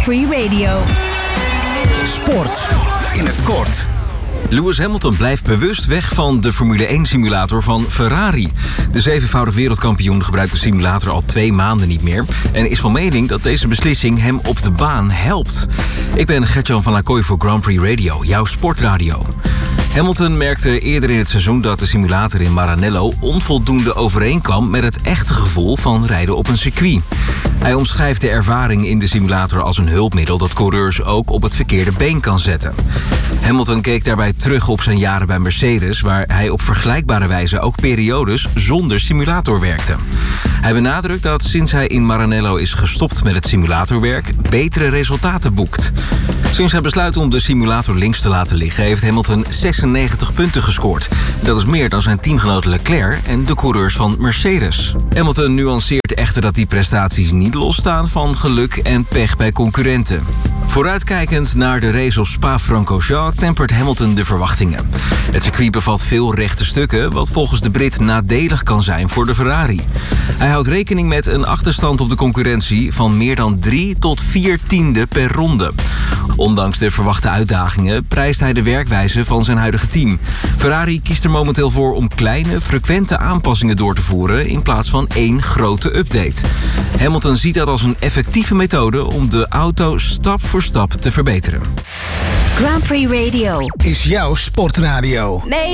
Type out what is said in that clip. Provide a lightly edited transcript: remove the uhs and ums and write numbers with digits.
Grand Prix Radio. Sport in het kort. Lewis Hamilton blijft bewust weg van de Formule 1-simulator van Ferrari. De 7-voudig wereldkampioen gebruikt de simulator al 2 maanden niet meer en is van mening dat deze beslissing hem op de baan helpt. Ik ben Gertjan van Lakooi voor Grand Prix Radio, jouw sportradio. Hamilton merkte eerder in het seizoen dat de simulator in Maranello onvoldoende overeenkwam met het echte gevoel van rijden op een circuit. Hij omschrijft de ervaring in de simulator als een hulpmiddel dat coureurs ook op het verkeerde been kan zetten. Hamilton keek daarbij terug op zijn jaren bij Mercedes, waar hij op vergelijkbare wijze ook periodes zonder simulator werkte. Hij benadrukt dat sinds hij in Maranello is gestopt met het simulatorwerk, betere resultaten boekt. Sinds hij besluit om de simulator links te laten liggen, heeft Hamilton 96 punten gescoord. Dat is meer dan zijn teamgenoot Leclerc en de coureurs van Mercedes. Hamilton nuanceert echter dat die prestaties niet losstaan van geluk en pech bij concurrenten. Vooruitkijkend naar de race op Spa-Francorchamps tempert Hamilton de verwachtingen. Het circuit bevat veel rechte stukken, wat volgens de Brit nadelig kan zijn voor de Ferrari. Hij houdt rekening met een achterstand op de concurrentie van meer dan 3 tot 4 tienden per ronde. Ondanks de verwachte uitdagingen prijst hij de werkwijze van zijn huidige team. Ferrari kiest er momenteel voor om kleine, frequente aanpassingen door te voeren in plaats van 1 grote update. Hamilton ziet dat als een effectieve methode om de auto stap voor stap te verbeteren. Grand Prix Radio Is jouw sportradio.